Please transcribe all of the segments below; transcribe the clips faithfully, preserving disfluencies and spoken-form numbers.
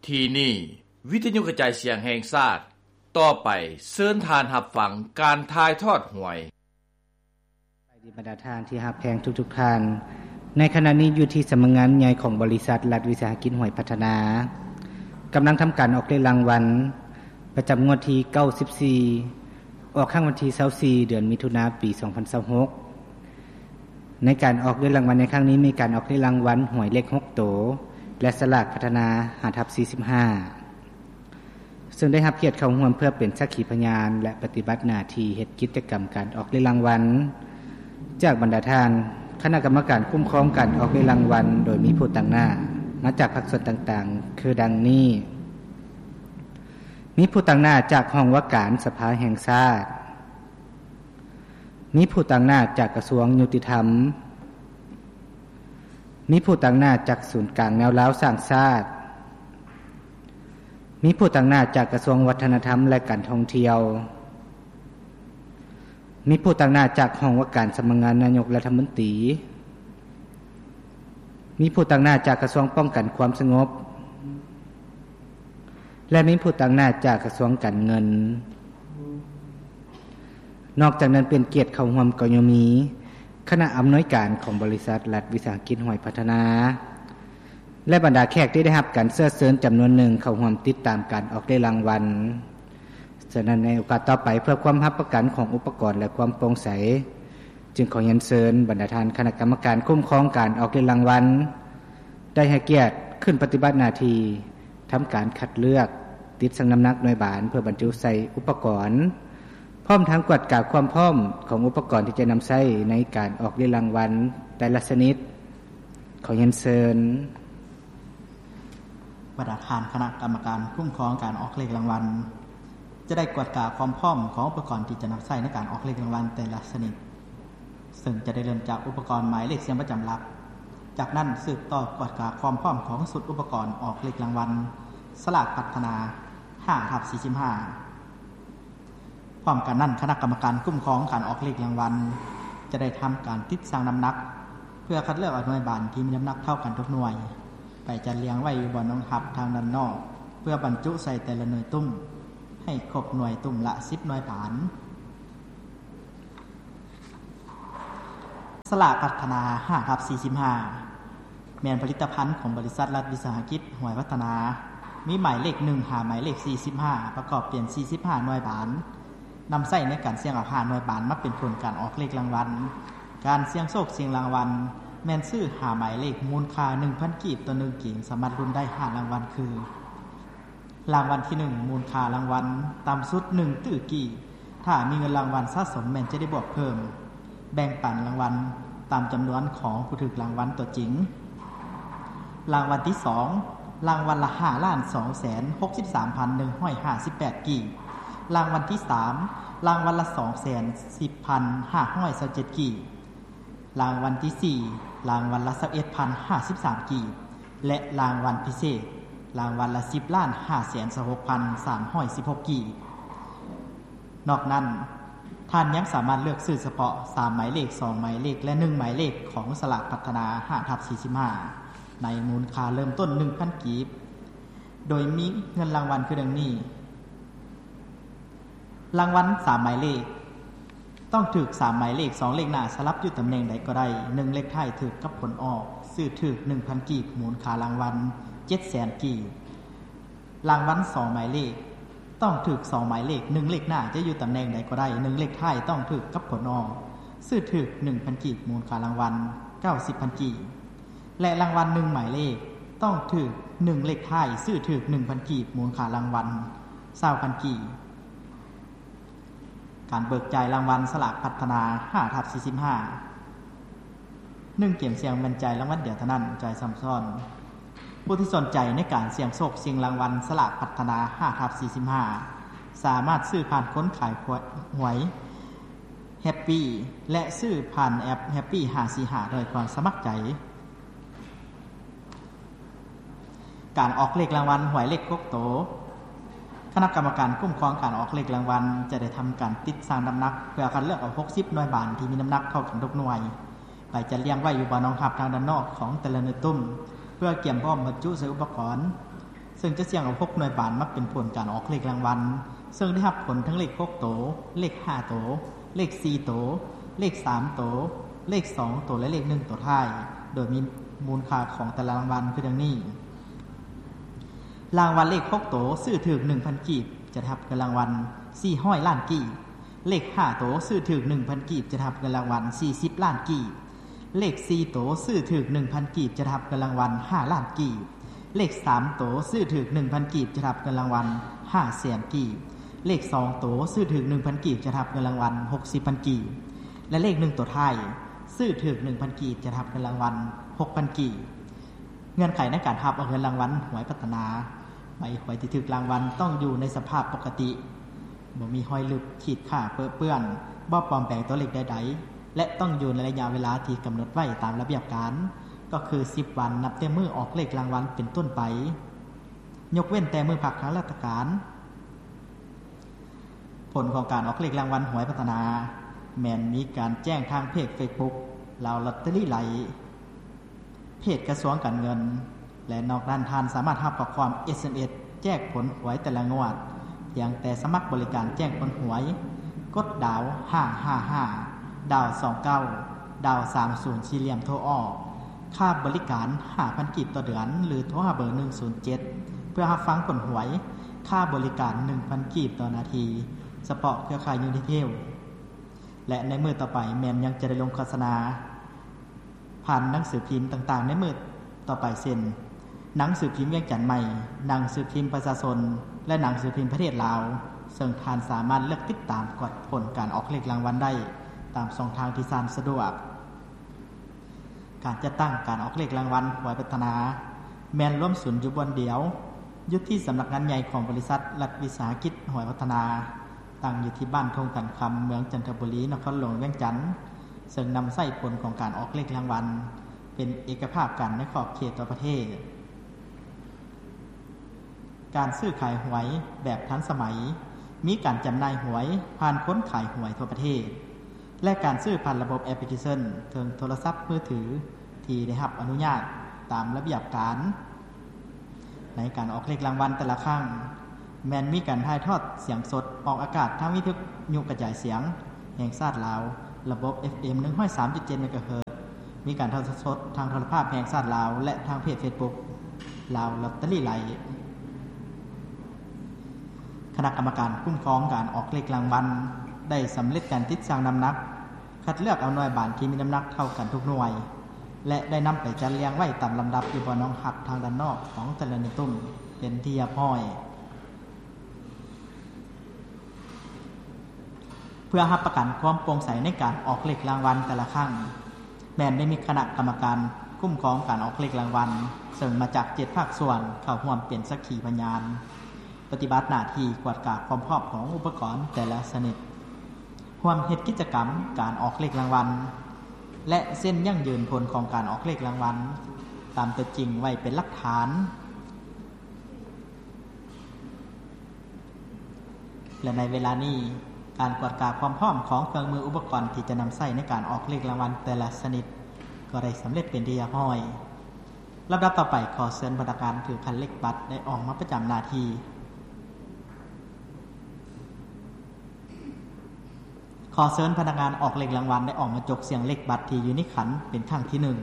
ที่นี่วิทยุกระจายเสียงแห่งชาติต่อไปเชิญทานรับฟังการถ่ายทอดหวยไปดีบรรดาทานที่รับแพงทุกๆท่านในขณะนี้อยู่ที่สำนักงานใหญ่ของบริษัทรัฐวิสาหกิจหวยพัฒนากำลังทำการออกเลขรางวัลประจำงวดที่เก้าสิบสี่ออกข้างวันที่ยี่สิบสี่เดือนมิถุนายนปีสองพันยี่สิบหกในการออกเลขรางวัลในครั้งนี้มีการออกเลขรางวัลหวยเลขหกโตและสลากพัฒนาห้าทับสี่สิบห้าซึ่งได้รับเกียรติเข้าร่วมเพื่อเป็นสักขีพยานและปฏิบัติหน้าที่เฮ็ดกิจกรรมการออกเลขรางวัลจากบรรดาท่านคณะกรรมการคุ้มครองการออกเลขรางวัลโดยมีผู้ตั้งหน้ามาจากภาคส่วนต่างๆคือดังนี้มีผู้ตั้งหน้าจากห้องว่าการสภาแห่งชาติมีผู้ตั้งหน้าจากกระทรวงยุติธรรมมีผู้ตั้งหน้าจากศูนย์กลางแนวล้าวสร้างชาติมีผู้ตั้งหน้าจากกระทรวงวัฒนธรรมและการท่องเที่ยวมีผู้ตั้งหน้าจากห้องว่าการสำนักงานนายกรัฐมนตรีมีผู้ตั้งหน้าจากกระทรวงป้องกันความสงบและมีผู้ตั้งหน้าจากกระทรวงการเงินนอกจากนั้นเป็นเกียรติเข้าร่วมก็ยังมีคณะอำนวยการของบริษัทรัฐวิสาหกิจหวยพัฒนาและบรรดาแขกที่ได้รับการเชิญเชิญจำนวนหนึ่งเข้าร่วมติดตามการออกเลขรางวัลฉะนั้นในโอกาสต่อไปเพื่อความรับประกันของอุปกรณ์และความโปร่งใสจึงขอเรียนเชิญบรรดาท่านคณะกรรมการคุ้มครองการออกเลขรางวัลได้ให้เกียรติขึ้นปฏิบัติหน้าที่ทำการคัดเลือกติดชั่งน้ำหนักหน่วยบานเพื่อบรรจุใส่อุปกรณ์พร้อมทั้งกวดกาความพร้อมของอุปกรณ์ที่จะนำใช้ในการออกเลขรางวัลแต่ละชนิดขอเรียนเชิญบรรดาท่านคณะกรรมการคุ้มครองการออกเลขรางวัลจะได้กวดกาความพร้อมของอุปกรณ์ที่จะนำใช้ในการออกเลขรางวัลแต่ละชนิดซึ่งจะได้เริ่มจากอุปกรณ์หมายเลขเสียงประจำหลักจากนั้นสืบต่อกวดกาความพร้อมของสุดอุปกรณ์ออกเลขรางวัลสลากพัฒนาห้าทับสี่สิบห้าพร้อมกันนั้นคณะกรรมการคุ้มครองการออกเลขรางวัลจะได้ทำการติดชั่งน้ำหนักเพื่อคัดเลือกเอาหน่วยบานที่มีน้ำหนักเท่ากันทุกหน่วยไปจัดเรียงไว้อยู่บนรองทับทางด้านนอกเพื่อบรรจุใส่แต่ละหน่วยตุ้มให้ครบหน่วยตุ้มละสิบหน่วยบานสลากพัฒนาห้าทับสี่สิบห้าแม่นผลิตภัณฑ์ของบริษัทรัฐวิสาหกิจหวยพัฒนามีหมายเลขหนึ่งหาหมายเลขสี่สิบห้าประกอบเป็นสี่สิบห้าหน่วยบานนำใส่ในการเสี่ยงเอาห้าหน่วยบานมาเป็นผลการออกเลขรางวัลการเสี่ยงโชคเสี่ยงรางวัลแม่นซื้อหาหมายเลขมูลค่า หนึ่งพัน กีบต่อหนึ่งกีบสามารถลุ้นได้ห้ารางวัลคือรางวัลที่หนึ่งมูลค่ารางวัลต่ำสุดหนึ่งตื้อกีบถ้ามีเงินรางวัลสะสมแม่นจะได้บวกเพิ่มแบ่งปันรางวัลตามจำนวนของผู้ถูกรางวัลตัวจริงรางวัลที่สองรางวัลละ ห้าล้านสองแสนหกสิบสามพันหนึ่งร้อยห้าสิบแปด กีบรางวัลที่สามรางวัลละ สองแสนสิบพันห้าร้อยยี่สิบเจ็ด กีบรางวัลที่สี่รางวัลละ สิบเอ็ดพันห้าสิบสาม กีบและรางวัลพิเศษรางวัลละ สิบล้านห้าแสนหกพันสามร้อยสิบหก กีบนอกนั้นท่านยังสามารถเลือกซื้อเฉพาะสามหมายเลขสองหมายเลขและหนึ่งหมายเลขของสลากพัฒนาห้าทับสี่สิบห้าในมูลค่าเริ่มต้น หนึ่งพัน กีบโดยมีเงินรางวัลคือดังนี้รางวัลสามหมายเลขต้องถูกสามหมายเลขสองเลขหน้าสลับอยู่ตำแหน่งใดก็ได้หนึ่งเลขท้ายถูกกับผลออกซื้อถูก หนึ่งพัน กีบมูลค่ารางวัล เจ็ดแสน กีบรางวัลสองหมายเลขต้องถูกสองหมายเลขหนึ่งเลขหน้าจะอยู่ตำแหน่งใดก็ได้หนึ่งเลขท้ายต้องถูกกับผลออกซื้อถูก หนึ่งพัน กีบมูลค่ารางวัล เก้าสิบพัน กีบและรางวัลหนึ่งหมายเลขต้องถูกหนึ่งเลขท้ายซื้อถูก หนึ่งพัน กีบมูลค่ารางวัล ยี่สิบพัน กีบการเบิกจ่ายรางวัลสลากพัฒนาห้าทับสี่สิบห้า หนึ่งเกมเสี่ยงบรรจัยรางวัลเดียวเท่านั้นจ่ายซ้ำซ้อนผู้ที่สนใจในการเสี่ยงโชคเสี่ยงรางวัลสลากพัฒนาห้าทับสี่สิบห้าสามารถซื้อผ่านค้นขายหวยแฮปปี้และซื้อผ่านแอปแฮปปี้ห้าสี่ห้าโดยความสมัครใจการออกเลขรางวัลหวยเลขกกโตคณะกรรมการคุ้มครองการออกเลขรางวัลจะได้ทำการติดชั่งน้ำหนักเพื่อคัดเลือกเอาหกสิบหน่วยบานที่มีน้ำหนักเท่ากันทุกหน่วยไปจัดเรียงไว้อยู่บนรองทับทางด้านนอกของแต่ละหน่วยตุ้มเพื่อเตรียมพร้อมบรรจุใส่อุปกรณ์ซึ่งจะเสี่ยงเอาหกหน่วยบาทมาเป็นผลการออกเลขรางวัลซึ่งได้รับผลทั้งเลขหกโตเลขห้าโตเลขสี่โตเลขสามโตเลขสองโตและเลขหนึ่งโตท้ายโดยมีมูลค่าของแต่ละรางวัลคือดังนี้รางวัลเลขหกโตซื้อถึง หนึ่งพัน กีบจะได้รับเงินรางวัลสี่ร้อยล้านกีบเลขห้าโตซื้อถึง หนึ่งพัน กีบจะได้รับเงินรางวัลสี่สิบล้านกีบเลขสี่โตซื้อถึง หนึ่งพัน กีบจะได้รับเงินรางวัลห้าล้านกีบเลขสามโตซื้อถึง หนึ่งพัน กีบจะได้รับเงินรางวัลห้าแสนกีบเลขสองโตซื้อถึง หนึ่งพัน กีบจะได้รับเงินรางวัลหกสิบพันกีบและเลขหนึ่งตัวท้ายซื้อถึง หนึ่งพัน กีบจะได้รับเงินรางวัลหกพันกีบเงื่อนไขในการรับเอาเงินรางวัลหวยพัฒนาใบหวยที่ถูกรางวัลต้องอยู่ในสภาพปกติบ่มีห้อยลึกขีดข่าเปื้อเปื้อนบ่ปลอมแปลงตัวเลขใดๆและต้องอยู่ในระยะเวลาที่กำหนดไว้ตามระเบียบการก็คือสิบวันนับแต่มื้อออกเลขรางวัลเป็นต้นไปยกเว้นแต่มื้อพักทางราชการผลของการออกเลขรางวัลหวยพัฒนาแม้นมีการแจ้งทางเพจ Facebook ลาวลอตเตอรี่ไหลเพจกระทรวงการเงินและนอกนั้นท่านสามารถรับข้อความ เอส เอ็ม เอส แจ้งผลหวยแต่ละงวดเพียงแต่สมัครบริการแจ้งผลหวยกดดาวห้าห้าห้าดาวสองเก้าดาวสามสิบสี่เหลี่ยมโทรออกค่าบริการ ห้าพัน กีบต่อเดือนหรือโทรหาเบอร์หนึ่งศูนย์เจ็ดเพื่อรับฟังผลหวยค่าบริการ หนึ่งพัน กีบต่อนาทีเฉพาะเครือข่ายยูนิเทลและในมือต่อไปแมนยังจะได้ลงโฆษณาผ่านหนังสือพิมพ์ต่างๆในมือต่อไปเช่นหนังสือพิมพ์เวียงจันทน์ใหม่หนังสือพิมพ์ประชาชนและหนังสือพิมพ์ประเทศลาวซึ่งท่านสามารถเลือกติดตามกดผลการออกเลขรางวัลได้ตามช่องทางที่ท่านสะดวกการจัดตั้งการออกเลขรางวัลหวยพัฒนาแมนร่วมศูนย์อยู่บนเดียวอยู่ที่สำนักงานใหญ่ของบริษัทรัฐวิสาหกิจหวยพัฒนาตั้งอยู่ที่บ้านทงกันคำเมืองจันทบุรีนครหลวงเวียงจันทน์ซึ่งนำไส้ผลของการออกเลขรางวัลเป็นเอกภาพกันในขอบเขตต่อประเทศการซื้อขายหวยแบบทันสมัยมีการจำหน่ายหวยผ่านค้นขายหวยทั่วประเทศและการซื้อผ่านระบบแอปพลิเคชันทางโทรศัพท์มือถือที่ได้รับอนุญาตตามระเบียบการในการออกเลขรางวัลแต่ละครั้งแม้นมีการถ่ายทอดเสียงสดออกอากาศทางวิทยุกระจายเสียงแห่งชาติลาวระบบ เอฟ เอ็ม หนึ่งร้อยสามจุดเจ็ด เมกะเฮิรตซ์มีการถ่ายทอดสดทางโทรภาพแห่งชาติลาวและทางเพจ Facebook ลาวลอตเตอรี่ไหลคณะกรรมการคุ้มครองการออกเลขรางวัลได้สำเร็จการติดสั่งน้ำหนักคัดเลือกเอาหน่วยบาทที่มีน้ำหนักเท่ากันทุกหน่วยและได้นำไปจัดเรียงไว้ตามลำดับอยู่บนน้องหักทางด้านนอกของแต่ละหนึ่งตุ้มเป็นที่เรียบร้อยเพื่อรับประกันความโปร่งใสในการออกเลขรางวัลแต่ละครั้งแม้นได้มีคณะกรรมการคุ้มครองการออกเลขรางวัลซึ่งมาจากเจ็ดภาคส่วนเข้าร่วมเป็นสักขีพยานปฏิบัติหน้าที่กวดกาความพร้อมของอุปกรณ์แต่ละชนิดร่วมเฮ็ดกิจกรรมการออกเลขรางวัลและเส้นยั่งยืนผลของการออกเลขรางวัลตามตัวจริงไว้เป็นหลักฐานและในเวลานี้การกวดกาความพร้อมของเครื่องมืออุปกรณ์ที่จะนำใช้ในการออกเลขรางวัลแต่ละชนิดก็ได้สำเร็จเป็นที่เรียบร้อยลำดับต่อไปขอเชิญพนักงานถือคันเลขบัตรได้ออกมาประจำหน้าที่ขอเชิญพนักงานออกเลขรางวัลได้ออกมาจกเสียงเลขบัตรที่อยู่ในขันเป็นครั้งที่หนึ่ง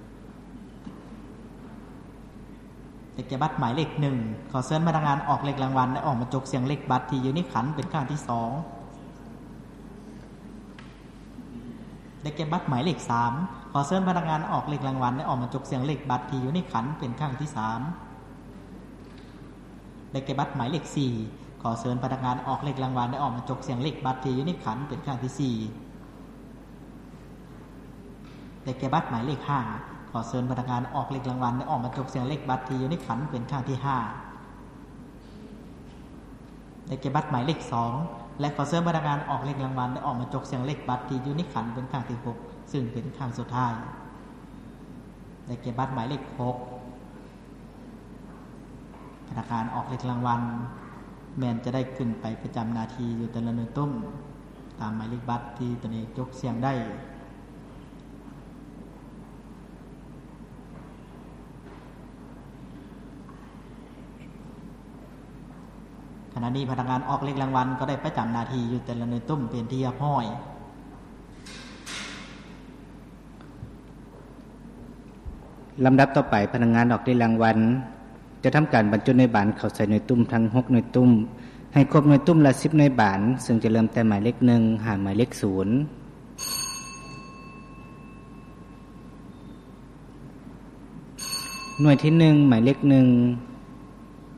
เลขบัตรหมายเลขหนึ่งขอเชิญพนักงานออกเลขรางวัลได้ออกมาจกเสียงเลขบัตรที่อยู่ในขันเป็นครั้งที่สองเลขบัตรหมายเลขสามขอเชิญพนักงานออกเลขรางวัลได้ออกมาจกเสียงเลขบัตรที่อยู่ในขันเป็นครั้งที่สามเลขบัตรหมายเลขสี่ขอเชิญพนักงานออกเลขรางวัลได้ออกมาจกเสียงเลขบัตรที่อยู่ในขันเป็นครั้งที่สี่เลขบัตรหมายเลขห้าขอเชิญพนักงานออกเลขรางวัลได้ออกมาจกเสียงเลขบัตรที่อยู่ในขันเป็นครั้งที่ห้าเลขบัตรหมายเลขสองและขอเชิญพนักงานออกเลขรางวัลได้ออกมาจกเสียงเลขบัตรที่อยู่ในขันเป็นครั้งที่หกซึ่งเป็นครั้งสุดท้ายเลขบัตรหมายเลขหกพนักงานออกเลขรางวัลแมนจะได้ขึ้นไปประจำนาทีอยู่แต่ละหนึ่งตุ้มตามหมายเลขบัตรที่ตัวเองยกเสียงได้ณะนี้พนักงานออกเลขรางวัลก็ได้ประจำหน้าที่อยู่แต่ละหน่วยตุ้มเป็นที่เรียบร้อยลำดับต่อไปพนักงานออกเลขรางวัลจะทำการบรรจุหน่วยบานเข้าใส่หน่วยตุ้มทั้งหกหน่วยตุ้มให้ครบหน่วยตุ้มละสิบหน่วยบานซึ่งจะเริ่มแต่หมายเลขหนึ่งหาหมายเลขศูนย์หน่วยที่หนึ่งหมายเลขหนึ่ง